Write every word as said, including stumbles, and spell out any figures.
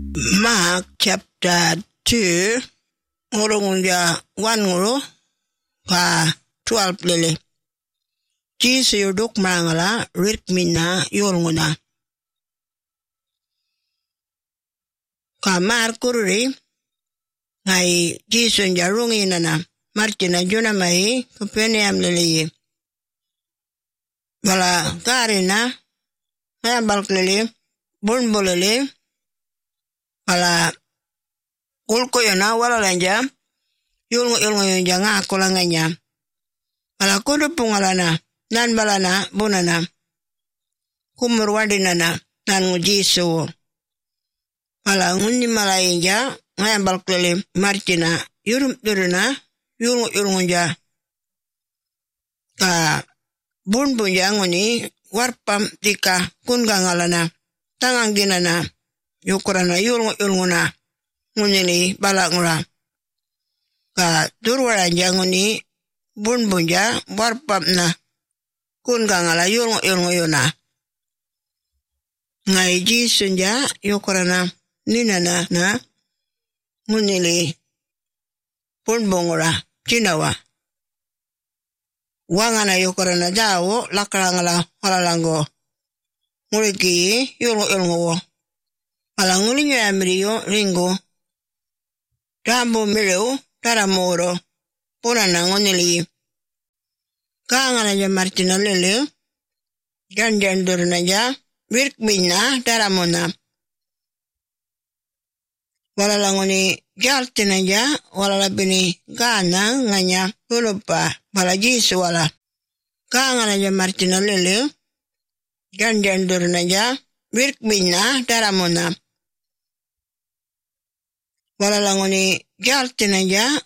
Mark chapter two, ngurungunja one nguru ka twelve lele. Jesus yuduk mangala rik mina yulnguna. Ka Mark kururi ngai Jesus jarungi nana martina juna mai kupeniam lele. Bala karina na balk lele bun bolele. Wala kulko yana wala lanja yulngo yulngo yunja nga kulanganya. Wala kudu pungalana nan balana bunana kumurwadinana nan ngujisu. Wala ngundi malayinja ngaya balklele martina yurum turuna yulngo yulngo ja. Ka bun bunja nguni warpam tika kungangalana tanganginana. Yukurana yulngo yulnguna ngunili balak ngura. Ka durwara janguni bun bunja warpapna kun gangala yulngo yulngo yuna. Ngai jisunja yukurana ninana na ngunili bun bungura jinawa. Wangana yukurana jawo lakarangala walalango. Nguriki yulngo yulngo wo. Alangulinyo ya miriyo ringo. Tambo mireo taramoro. Pura nangonili. Kaangana ja martina lele. Janjandur na ja. Virkmina taramona. Walalangoni jaltina ja. Walalabini gana nganya. Tulupa. Balajisu wala. Kaangana ja martina lele. Janjandur na ja. Virkmina taramona. Walalangoni jaltina ja